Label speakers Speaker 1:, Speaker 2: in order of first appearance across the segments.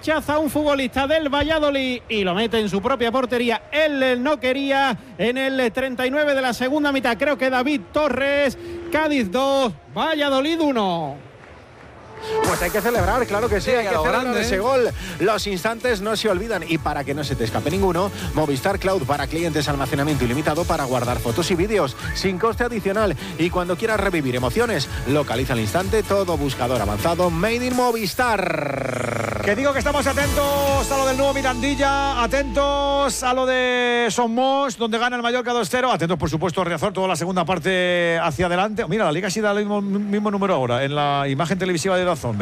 Speaker 1: rechaza a un futbolista del Valladolid y lo mete en su propia portería. Él no quería en el 39 de la segunda mitad. Creo que David Torres. Cádiz 2, Valladolid 1.
Speaker 2: Pues hay que celebrar, claro que sí, hay que celebrar
Speaker 3: grande,
Speaker 2: ese gol. Los instantes no se olvidan y para que no se te escape ninguno, Movistar Cloud para clientes, almacenamiento ilimitado para guardar fotos y vídeos sin coste adicional. Y cuando quieras revivir emociones, localiza al instante todo buscador avanzado Made in Movistar.
Speaker 3: Que digo que estamos atentos a lo del nuevo Mirandilla, atentos a lo de Somos, donde gana el Mallorca 2-0, atentos por supuesto a Riazor, toda la segunda parte hacia adelante. Mira, la Liga sí da el mismo número ahora, en la imagen televisiva de Dazón,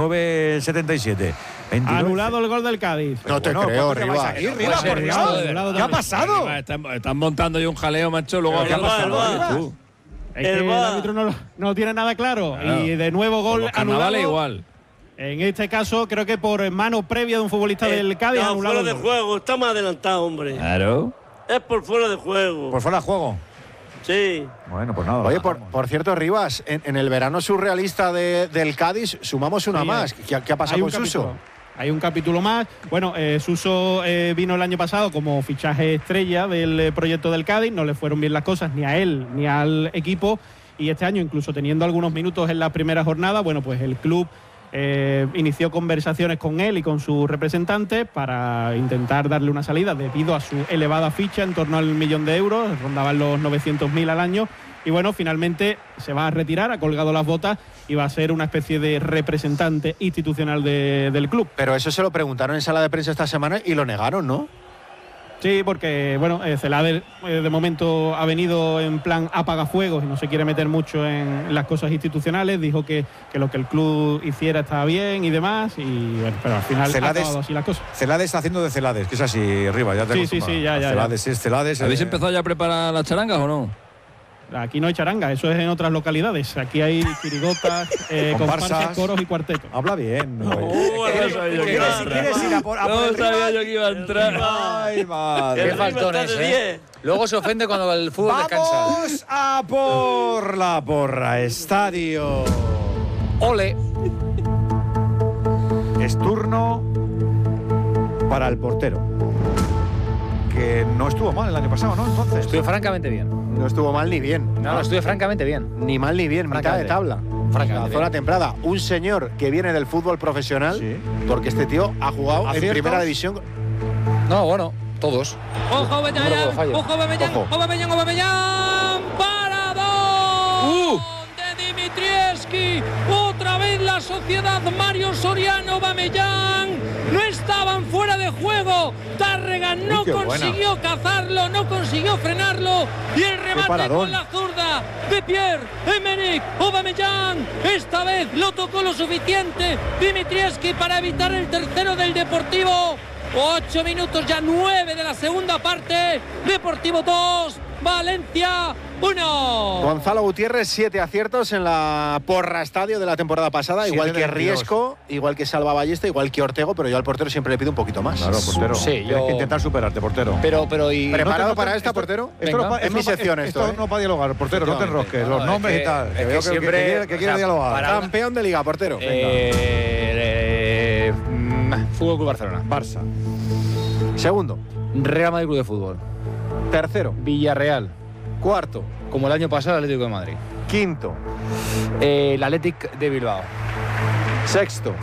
Speaker 3: 29-77.
Speaker 1: Anulado el gol del Cádiz.
Speaker 2: No te creo, Riva.
Speaker 3: ¿Qué ha pasado?
Speaker 4: Están montando ahí un jaleo, macho, luego
Speaker 3: ¿Qué ha pasado?
Speaker 1: Es que el árbitro no tiene nada claro. Y de nuevo gol anulado.
Speaker 4: Igual.
Speaker 1: En este caso, creo que por mano previa de un futbolista del Cádiz,
Speaker 5: no,
Speaker 1: anulado.
Speaker 5: Fuera de juego, está más adelantado, hombre.
Speaker 4: Claro.
Speaker 5: Es por fuera de juego.
Speaker 3: ¿Por fuera de juego?
Speaker 5: Sí.
Speaker 3: Bueno, pues nada.
Speaker 2: Oye, por cierto, Rivas, en el verano surrealista del Cádiz sumamos una más. ¿Qué ha pasado con Suso?
Speaker 1: Hay un capítulo más. Bueno, Suso vino el año pasado como fichaje estrella del proyecto del Cádiz. No le fueron bien las cosas ni a él ni al equipo. Y este año, incluso teniendo algunos minutos en la primera jornada, bueno, pues el club inició conversaciones con él y con su representante para intentar darle una salida debido a su elevada ficha, en torno al 1 millón de euros, rondaban los 900.000 al año. Y bueno, finalmente se va a retirar, ha colgado las botas y va a ser una especie de representante institucional del club.
Speaker 2: Pero eso se lo preguntaron en sala de prensa esta semana y lo negaron, ¿no?
Speaker 1: Sí, porque bueno, Celades de momento ha venido en plan apagafuegos y no se quiere meter mucho en las cosas institucionales. Dijo que lo que el club hiciera estaba bien y demás, y bueno, pero al final ha acabado así las cosas.
Speaker 3: Celades está haciendo de Celades, que es así, arriba, ya te
Speaker 1: Sí, ya.
Speaker 3: Celades es Celades.
Speaker 4: ¿Habéis empezado ya a preparar las charangas o no?
Speaker 1: Aquí no hay charanga, eso es en otras localidades. Aquí hay chirigotas, comparsas, coros y cuartetos.
Speaker 3: Habla bien.
Speaker 4: ¿Quieres ir a por no sabía yo que iba a entrar.
Speaker 3: Ay, madre.
Speaker 6: Qué faltones, Luego se ofende cuando el fútbol descansa.
Speaker 3: Vamos a por la porra. Estadio.
Speaker 6: Ole.
Speaker 3: Es turno para el portero, que no estuvo mal el año pasado, ¿no? Entonces
Speaker 6: estuvo francamente bien.
Speaker 2: No estuvo mal ni bien.
Speaker 6: No, estuve francamente bien.
Speaker 2: Ni mal ni bien, mitad de tabla. La zona templada. Un señor que viene del fútbol profesional, sí, porque este tío ha jugado en primera división.
Speaker 6: No, bueno, todos.
Speaker 7: ¡Ojo, Bellán! ¡Parado! De Dimitrievski. Otra vez la sociedad Mario Soriano, Bamellán. No estaban fuera de juego. Tárrega no consiguió cazarlo, no consiguió frenarlo. Y el remate con la zurda de Pierre-Emerick Aubameyang. Esta vez lo tocó lo suficiente Dimitrievski para evitar el tercero del Deportivo. 8 minutos ya, 9 de la segunda parte. Deportivo 2, Valencia 1.
Speaker 2: Gonzalo Gutiérrez, 7 aciertos en la porra estadio de la temporada pasada, igual que Riesco, igual que Salva Ballesta, igual que Ortego, pero yo al portero siempre le pido un poquito más.
Speaker 3: Claro, portero.
Speaker 6: Sí,
Speaker 3: tienes que intentar superarte, portero.
Speaker 6: Pero y
Speaker 2: ¿preparado para esta, portero? Es mi sección esto.
Speaker 3: Esto no para dialogar, portero, no te enrosques, los nombres y tal.
Speaker 6: Es que siempre
Speaker 3: que quiere dialogar.
Speaker 2: Campeón de Liga, portero.
Speaker 6: Fútbol Club Barcelona.
Speaker 2: Barça. Segundo.
Speaker 6: Real Madrid Club de Fútbol.
Speaker 2: Tercero.
Speaker 6: Villarreal.
Speaker 2: Cuarto.
Speaker 6: Como el año pasado, el Atlético de Madrid.
Speaker 2: Quinto.
Speaker 6: El Athletic de Bilbao.
Speaker 2: Sexto.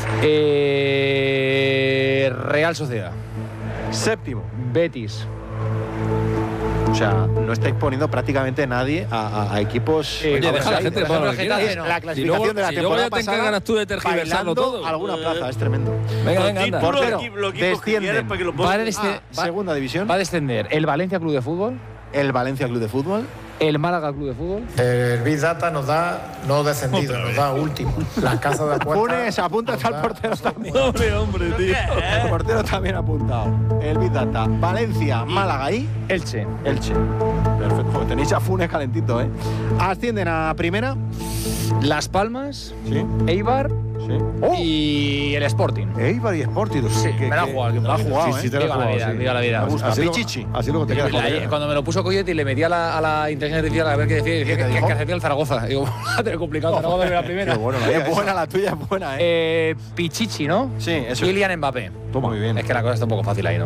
Speaker 6: Real Sociedad.
Speaker 2: Séptimo.
Speaker 6: Betis.
Speaker 2: O sea, no estáis poniendo prácticamente nadie a equipos.
Speaker 4: Oye, deja a la gente para lo que quiera.
Speaker 2: Es la clasificación de la temporada pasada.
Speaker 4: Si luego ya te encargas tú de tergiversarlo todo.
Speaker 2: Alguna plaza, es tremendo.
Speaker 4: Venga, anda.
Speaker 2: Portero,
Speaker 5: descienden.
Speaker 2: segunda división.
Speaker 6: Va a descender el Valencia Club de Fútbol.
Speaker 2: El Valencia Club de Fútbol.
Speaker 6: El Málaga Club de Fútbol.
Speaker 8: El Big Data nos da no descendido, nos da último. Las casas de apuestas.
Speaker 2: Funes, apunta al portero también.
Speaker 4: Hombre, tío.
Speaker 2: El portero también ha apuntado. El Big Data. Valencia, Málaga y
Speaker 6: Elche.
Speaker 2: Perfecto. Tenéis a Funes calentito, ¿eh? Ascienden a primera.
Speaker 6: Las Palmas.
Speaker 2: Sí.
Speaker 6: Eibar. Y el Sporting.
Speaker 3: Eibar y Sporting.
Speaker 6: Sí, me la ha jugado.
Speaker 2: Me la ha jugado,
Speaker 3: Sí, te la ha jugado.
Speaker 6: Viva la vida.
Speaker 3: Así luego te queda.
Speaker 6: Cuando me lo puso Coyet y le metí a la inteligencia artificial a ver qué decía, decía que hacía el Zaragoza. Digo, va a complicado. Zaragoza de la primera.
Speaker 2: Es buena la tuya, es buena,
Speaker 6: Pichichi, ¿no?
Speaker 2: Sí, eso.
Speaker 6: Kylian Mbappé.
Speaker 2: Toma, muy bien.
Speaker 6: Es que la cosa está un poco fácil ahí, ¿no?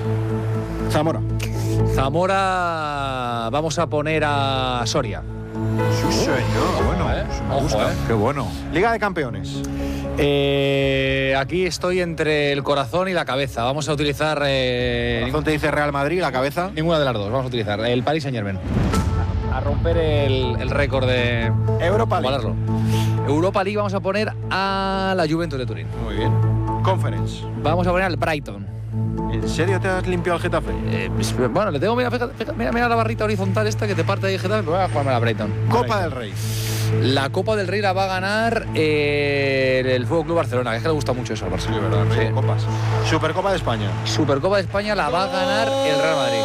Speaker 6: Zamora, vamos a poner a Soria.
Speaker 2: Sí, señor.
Speaker 3: Bueno, me gusta. Qué bueno.
Speaker 2: Liga de Campeones.
Speaker 6: Aquí estoy entre el corazón y la cabeza. Vamos a utilizar.
Speaker 2: ¿El corazón te dice Real Madrid, la cabeza?
Speaker 6: Ninguna de las dos. Vamos a utilizar el Paris Saint-Germain. A romper el récord de.
Speaker 2: Europa League.
Speaker 6: Europa League vamos a poner a la Juventus de Turín.
Speaker 2: Muy bien. Conference.
Speaker 6: Vamos a poner al Brighton.
Speaker 2: ¿En serio te has limpiado el Getafe?
Speaker 6: Bueno, le tengo. Mira la barrita horizontal esta que te parte de Getafe. Pero voy a jugarme a la Brighton.
Speaker 2: Copa del Rey.
Speaker 6: La Copa del Rey la va a ganar el Fútbol Club Barcelona, que es que le gusta mucho eso al Barça.
Speaker 2: Sí, verdad. Sí. Copas. Supercopa de España.
Speaker 6: Supercopa de España la va a ganar el Real Madrid.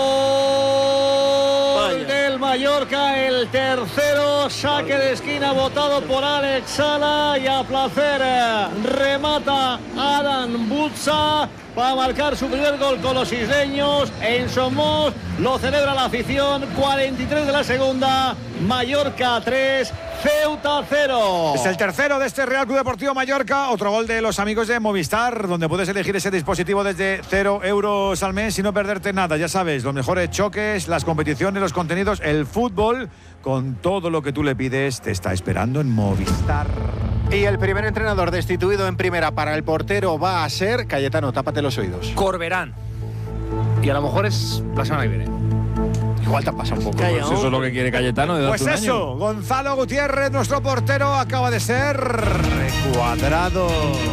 Speaker 7: Del Mallorca, el tercero, saque de esquina votado por Alex Sala y a placer remata Adam Butza para marcar su primer gol con los isleños en Somos. Lo celebra la afición. 43 de la segunda, Mallorca 3, Ceuta 0.
Speaker 3: Es el tercero de este Real Club Deportivo Mallorca. Otro gol de los amigos de Movistar, donde puedes elegir ese dispositivo desde 0 euros al mes y no perderte nada. Ya sabes, los mejores choques, las competiciones, los contenidos, el fútbol, con todo lo que tú le pides, te está esperando en Movistar.
Speaker 2: Y el primer entrenador destituido en primera para el portero va a ser, Cayetano, tápate los oídos.
Speaker 6: Corberán. Y a lo mejor es la semana que viene.
Speaker 2: Igual te pasa un poco.
Speaker 4: Pues eso es lo que quiere Cayetano. De
Speaker 3: Pues eso, Gonzalo Gutiérrez, nuestro portero, acaba de ser recuadrado.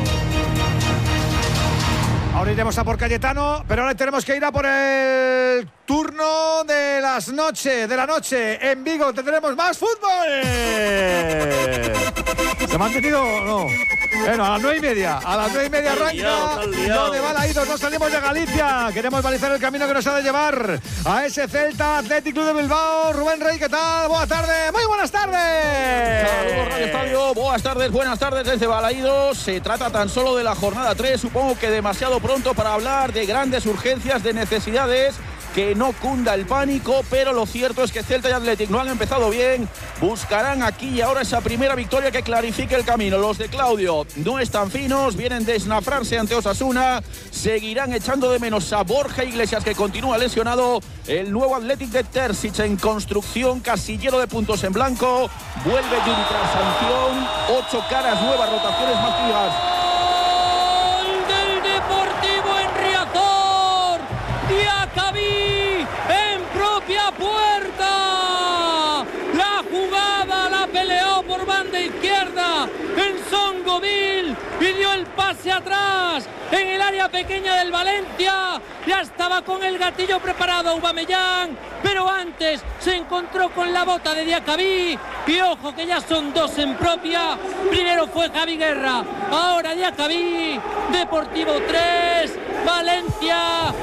Speaker 3: Ahora iremos a por Cayetano, pero ahora tenemos que ir a por el turno de la noche. En Vigo tendremos más fútbol. ¿Se ha mantenido o no? Bueno, a las 9:30. A las 9:30 arranca. Lo de Balaídos, nos salimos de Galicia. Queremos balizar el camino que nos ha de llevar a ese Celta Athletic Club de Bilbao. Rubén Rey, ¿qué tal? Buenas tardes. Muy buenas tardes.
Speaker 9: Saludos, Radio Estadio. Buenas tardes desde Balaídos. Se trata tan solo de la jornada 3. Supongo que demasiado pronto para hablar de grandes urgencias, de necesidades. Que no cunda el pánico, pero lo cierto es que Celta y Athletic no han empezado bien. Buscarán aquí y ahora esa primera victoria que clarifique el camino. Los de Claudio no están finos, vienen de desnafrarse ante Osasuna. Seguirán echando de menos a Borja Iglesias, que continúa lesionado. El nuevo Athletic de Terzic en construcción, casillero de puntos en blanco. Vuelve Yuri tras sanción. 8 caras nuevas, rotaciones más vivas.
Speaker 7: En propia puerta, la jugada la peleó por banda izquierda en Songoville, pidió el pase atrás en el área pequeña del Valencia, ya estaba con el gatillo preparado Aubameyang, pero antes se encontró con la bota de Diacabí y ojo que ya son 2 en propia. Primero fue Javi Guerra, ahora Diacabí. Deportivo 3, Valencia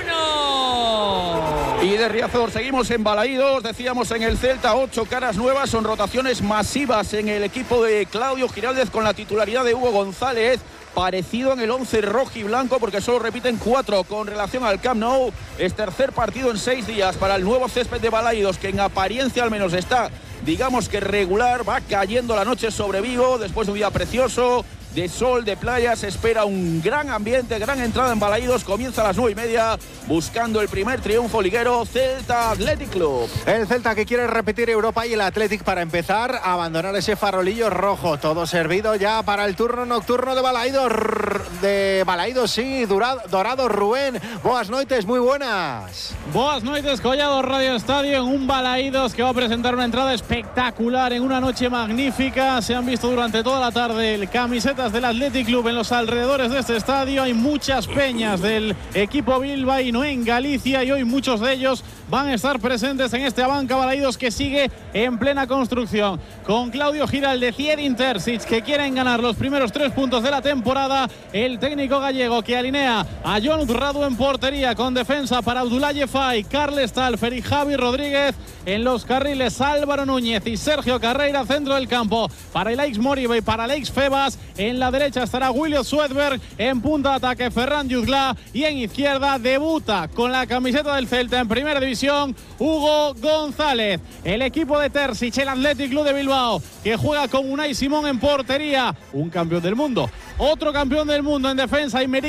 Speaker 7: 1.
Speaker 9: Y de Riazor seguimos en Balaídos, decíamos en el Celta 8 caras nuevas, son rotaciones masivas en el equipo de Claudio Giraldez con la titularidad de Hugo González. Parecido en el 11 rojo y blanco porque solo repiten 4 con relación al Camp Nou. Es tercer partido en 6 días para el nuevo césped de Balaídos, que en apariencia al menos está, digamos que regular. Va cayendo la noche sobre Vigo después de un día precioso de sol, de playa. Se espera un gran ambiente, gran entrada en Balaídos. Comienza a las 9:30 buscando el primer triunfo liguero. Celta Athletic Club.
Speaker 2: El Celta que quiere repetir Europa y el Athletic para empezar a abandonar ese farolillo rojo. Todo servido ya para el turno nocturno de Balaídos. Sí, Dorado Rubén. Boas noites, muy buenas.
Speaker 1: Boas noites, Collado Radio Estadio, en un Balaídos que va a presentar una entrada espectacular en una noche magnífica. Se han visto durante toda la tarde el camiseta camisetas del Athletic Club en los alrededores de este estadio. Hay muchas peñas del equipo bilbaíno en Galicia y hoy muchos de ellos van a estar presentes en este Abanca Balaidos que sigue en plena construcción. Con Claudio Giralde, Zierin Terzic, que quieren ganar los primeros 3 puntos de la temporada. El técnico gallego que alinea a Jon Radu en portería, con defensa para Abdoulaye Faye, Carles Talfer y Javi Rodríguez. En los carriles Álvaro Núñez y Sergio Carreira, centro del campo para Alex Moriba y para Alex Febas. En la derecha estará William Swedberg, en punta de ataque Ferran Jutgla y en izquierda debuta con la camiseta del Celta en primera división Hugo González. El equipo de Terzic, el Athletic Club de Bilbao, que juega con Unai Simón en portería, un campeón del mundo, otro campeón del mundo en defensa, y